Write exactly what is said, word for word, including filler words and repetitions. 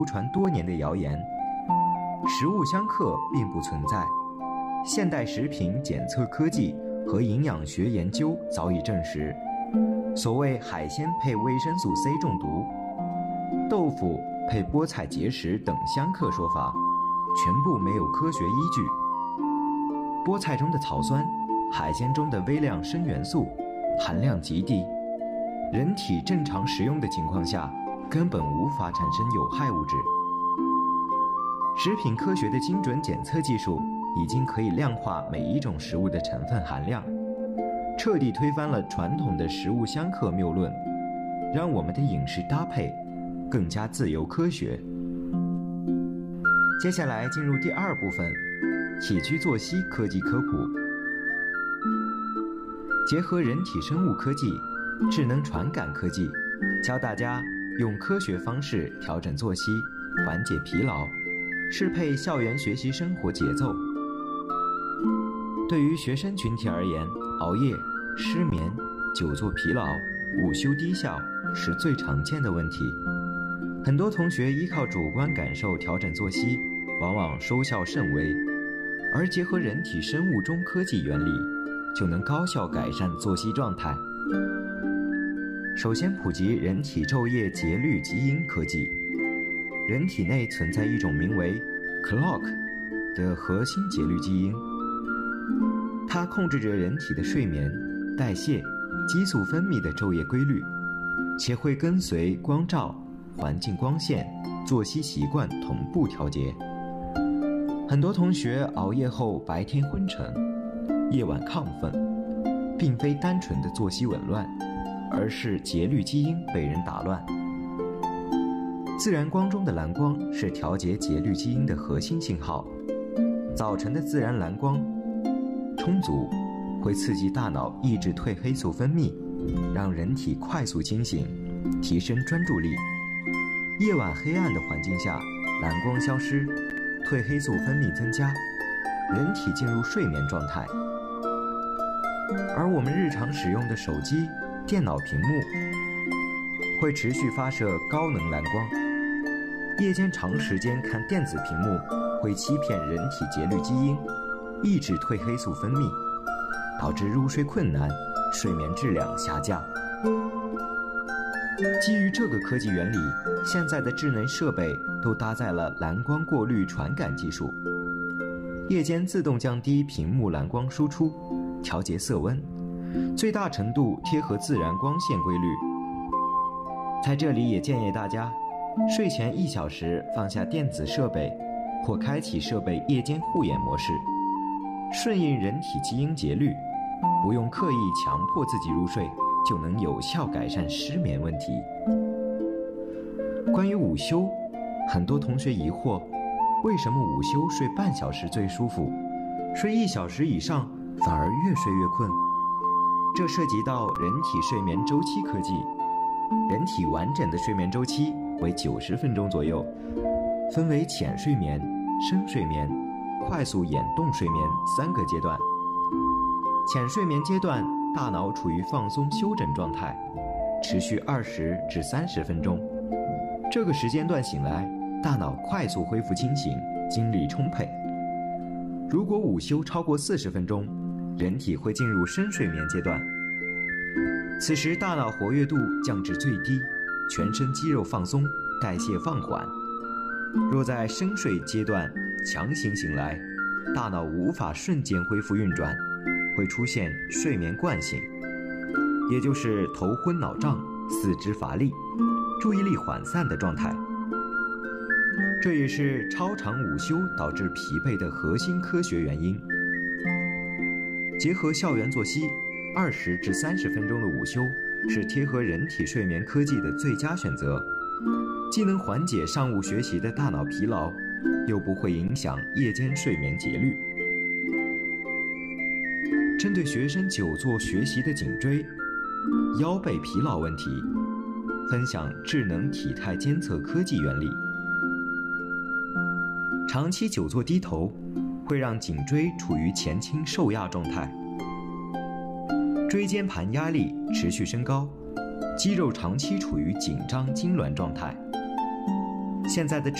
流传多年的谣言，食物相克并不存在。现代食品检测科技和营养学研究早已证实，所谓海鲜配维生素 C 中毒、豆腐配菠菜结石等相克说法，全部没有科学依据。菠菜中的草酸、海鲜中的微量砷元素含量极低，人体正常食用的情况下根本无法产生有害物质。食品科学的精准检测技术已经可以量化每一种食物的成分含量，彻底推翻了传统的食物相克谬论，让我们的饮食搭配更加自由科学。接下来进入第二部分，起居作息科技科普。结合人体生物科技、智能传感科技，教大家用科学方式调整作息，缓解疲劳，适配校园学习生活节奏。对于学生群体而言，熬夜、失眠、久坐疲劳、午休低效是最常见的问题。很多同学依靠主观感受调整作息，往往收效甚微，而结合人体生物钟科技原理，就能高效改善作息状态。首先普及人体昼夜节律基因科技。人体内存在一种名为 clock 的核心节律基因，它控制着人体的睡眠、代谢、激素分泌的昼夜规律，且会跟随光照、环境光线、作息习惯同步调节。很多同学熬夜后白天昏沉，夜晚亢奋，并非单纯的作息紊乱，而是节律基因被人打乱。自然光中的蓝光是调节节律基因的核心信号，早晨的自然蓝光充足，会刺激大脑抑制褪黑素分泌，让人体快速清醒，提升专注力。夜晚黑暗的环境下，蓝光消失，褪黑素分泌增加，人体进入睡眠状态。而我们日常使用的手机、电脑屏幕会持续发射高能蓝光，夜间长时间看电子屏幕会欺骗人体节律基因，抑制褪黑素分泌，导致入睡困难，睡眠质量下降。基于这个科技原理，现在的智能设备都搭载了蓝光过滤传感技术，夜间自动降低屏幕蓝光输出，调节色温，最大程度贴合自然光线规律。在这里也建议大家，睡前一小时放下电子设备，或开启设备夜间护眼模式，顺应人体基因节律，不用刻意强迫自己入睡，就能有效改善失眠问题。关于午休，很多同学疑惑，为什么午休睡半小时最舒服，睡一小时以上反而越睡越困？这涉及到人体睡眠周期科技。人体完整的睡眠周期为九十分钟左右，分为浅睡眠、深睡眠、快速眼动睡眠三个阶段。浅睡眠阶段，大脑处于放松休整状态，持续二十至三十分钟。这个时间段醒来，大脑快速恢复清醒，精力充沛。如果午休超过四十分钟，人体会进入深睡眠阶段。此时大脑活跃度降至最低，全身肌肉放松，代谢放缓。若在深睡阶段强行醒来，大脑无法瞬间恢复运转，会出现睡眠惯性，也就是头昏脑胀、四肢乏力、注意力涣散的状态。这也是超长午休导致疲惫的核心科学原因。结合校园作息，二十至三十分钟的午休是贴合人体睡眠科技的最佳选择，既能缓解上午学习的大脑疲劳，又不会影响夜间睡眠节律。针对学生久坐学习的颈椎、腰背疲劳问题，分享智能体态监测科技原理。长期久坐低头会让颈椎处于前倾受压状态，椎间盘压力持续升高，肌肉长期处于紧张痉挛状态。 现在的